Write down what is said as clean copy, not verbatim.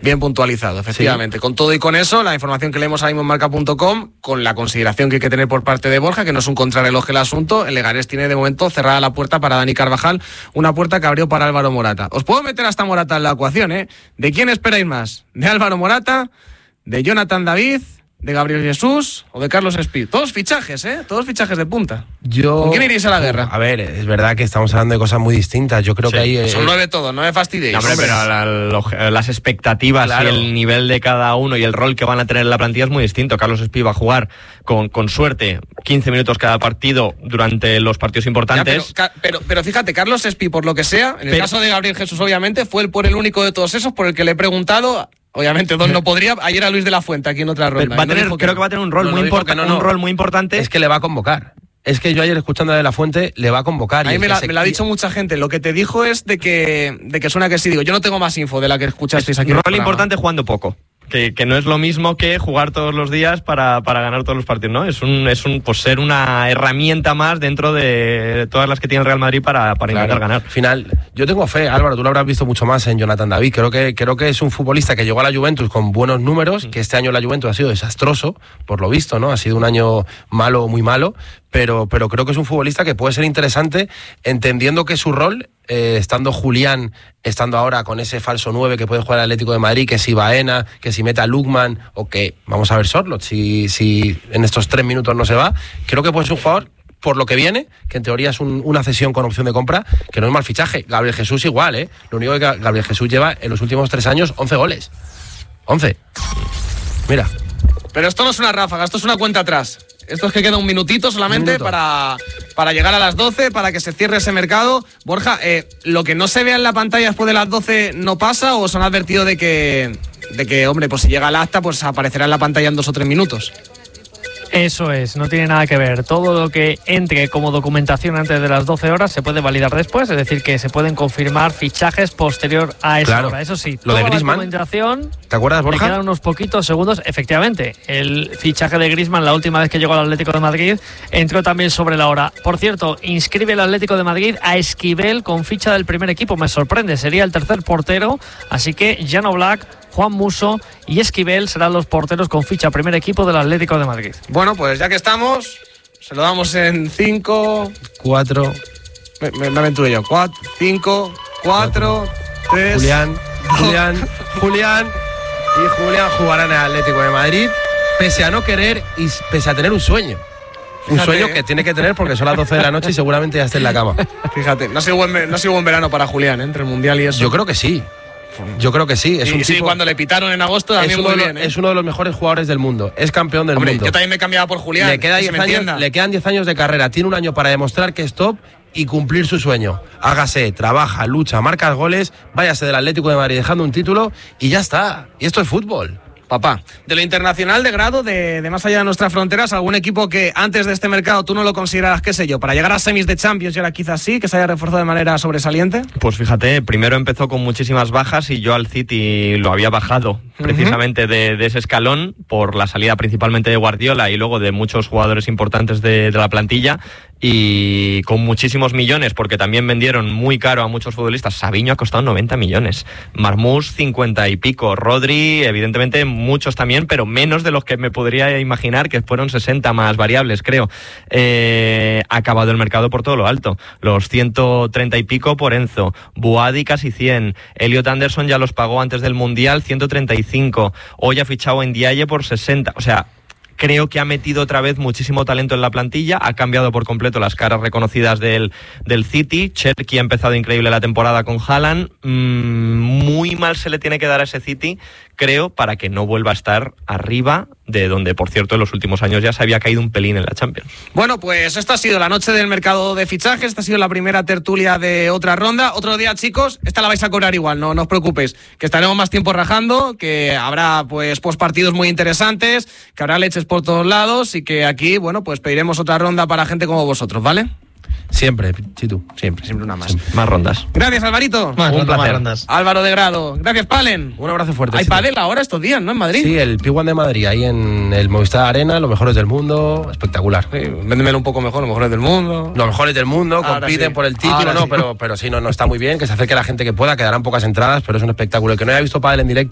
Bien puntualizado, efectivamente. Sí. Con todo y con eso, la información que leemos ahora mismo en marca.com, con la consideración que hay que tener por parte de Borja, que no es un contrarreloj el asunto, el Leganés tiene de momento cerrada la puerta para Dani Carvajal, una puerta que abrió para Álvaro Morata. Os puedo meter hasta Morata en la ecuación, ¿eh? ¿De quién esperáis más? ¿De Álvaro Morata? ¿De Jonathan David? ¿De Gabriel Jesús o de Carlos Espí? Todos fichajes, ¿eh? Todos fichajes de punta. ¿Con quién iréis a la guerra? A ver, es verdad que estamos hablando de cosas muy distintas. Yo creo que hay... Son 9 todos, no me fastidiéis. No, hombre, pero las expectativas, claro, y el nivel de cada uno y el rol que van a tener en la plantilla es muy distinto. Carlos Espí va a jugar con suerte 15 minutos cada partido durante los partidos importantes. Ya, pero fíjate, Carlos Espí, por lo que sea, en el caso de Gabriel Jesús, obviamente, fue el único de todos esos por el que le he preguntado... Obviamente, Don no podría. Ayer a Luis de la Fuente aquí en otra ronda. Creo que va a tener un rol muy importante. Es que le va a convocar. Es que yo ayer escuchando a De la Fuente le va a convocar. A mí me lo ha dicho mucha gente. Lo que te dijo es de que suena que sí. Digo, yo no tengo más info de la que escuchasteis aquí. Un rol importante jugando poco. Que no es lo mismo que jugar todos los días para ganar todos los partidos, ¿no? Es pues ser una herramienta más dentro de todas las que tiene el Real Madrid para intentar ganar. Al final, yo tengo fe, Álvaro, tú lo habrás visto mucho más en Jonathan David. Creo que es un futbolista que llegó a la Juventus con buenos números, que este año la Juventus ha sido desastroso, por lo visto, ¿no? Ha sido un año malo, muy malo, pero creo que es un futbolista que puede ser interesante, entendiendo que su rol, estando Julián, estando ahora con ese falso 9 que puede jugar el Atlético de Madrid, que si Baena, que si meta Lukman, o que vamos a ver Sorloth, si en estos 3 minutos no se va, creo que puede ser un jugador, por lo que viene, que en teoría es una cesión con opción de compra, que no es mal fichaje. Gabriel Jesús igual, ¿eh? Lo único que Gabriel Jesús lleva en los últimos 3 años 11 goles. 11. Mira. Pero esto no es una ráfaga, esto es una cuenta atrás. Esto es que queda un minutito solamente para llegar a las 12, para que se cierre ese mercado. Borja, ¿lo que no se vea en la pantalla después de las 12 no pasa o os han advertido de que hombre, pues si llega el acta, pues aparecerá en la pantalla en 2 o 3 minutos? Eso es, no tiene nada que ver. Todo lo que entre como documentación antes de las 12 horas se puede validar después, es decir, que se pueden confirmar fichajes posterior a esa hora. Eso sí, lo de Griezmann, la documentación, ¿te acuerdas, Borja? Le quedan unos poquitos segundos. Efectivamente, el fichaje de Griezmann, la última vez que llegó al Atlético de Madrid, entró también sobre la hora. Por cierto, inscribe el Atlético de Madrid a Esquivel con ficha del primer equipo. Me sorprende, sería el tercer portero, así que Jan Oblak, Juan Musso y Esquivel serán los porteros con ficha primer equipo del Atlético de Madrid. Bueno, pues ya que estamos, se lo damos en 5, 4. Me aventuré yo. 4, 5, 4, 3. Julián jugará en el Atlético de Madrid, pese a no querer y pese a tener un sueño. Un sueño que tiene que tener porque son las 12 de la noche y seguramente ya esté en la cama. Fíjate, no ha sido buen verano para Julián, ¿eh? Entre el Mundial y eso. Yo creo que sí. Es un tipo, cuando le pitaron en agosto también muy bien, ¿eh? Es uno de los mejores jugadores del mundo. Es campeón del mundo. Yo también me cambiaba por Julián. Le quedan 10 años de carrera. Tiene un año para demostrar que es top y cumplir su sueño. Hágase, trabaja, lucha, marca goles, váyase del Atlético de Madrid dejando un título y ya está. Y esto es fútbol. Papá, de lo internacional de grado, de más allá de nuestras fronteras, algún equipo que antes de este mercado tú no lo consideraras, qué sé yo, para llegar a semis de Champions y ahora quizás sí, que se haya reforzado de manera sobresaliente? Pues fíjate, primero empezó con muchísimas bajas y yo al City lo había bajado precisamente de ese escalón por la salida principalmente de Guardiola y luego de muchos jugadores importantes de la plantilla, y con muchísimos millones, porque también vendieron muy caro a muchos futbolistas. Savinho ha costado 90 millones, Marmoush 50 y pico, Rodri evidentemente muchos también, pero menos de los que me podría imaginar, que fueron 60 más variables, creo. Ha acabado el mercado por todo lo alto, los 130 y pico por Enzo, Boadi casi 100, Elliot Anderson ya los pagó antes del Mundial, 135, hoy ha fichado en Ndiaye por 60, o sea, creo que ha metido otra vez muchísimo talento en la plantilla, ha cambiado por completo las caras reconocidas del City. Cherki ha empezado increíble la temporada con Haaland. Muy mal se le tiene que dar a ese City, creo, para que no vuelva a estar arriba de donde, por cierto, en los últimos años ya se había caído un pelín en la Champions. Bueno, pues esta ha sido la noche del mercado de fichajes, esta ha sido la primera tertulia de otra ronda. Otro día, chicos, esta la vais a cobrar igual, no os preocupéis, que estaremos más tiempo rajando, que habrá pues postpartidos muy interesantes, que habrá leches por todos lados y que aquí, bueno, pues pediremos otra ronda para gente como vosotros, ¿vale? Siempre, Chitu, siempre una más. Siempre. Más rondas. Gracias, Alvarito. Un placer. Más rondas. Álvaro de Grado. Gracias, Palen. Un abrazo fuerte. Hay pádel ahora estos días, ¿no? En Madrid. Sí, el P1 de Madrid, ahí en el Movistar Arena, los mejores del mundo, espectacular. Sí, véndemelo un poco mejor, los mejores del mundo. Los mejores del mundo, ahora compiten sí por el título, ahora no, sí. pero sí, no está muy bien, que se acerque la gente que pueda, quedarán pocas entradas, pero es un espectáculo. El que no haya visto pádel en directo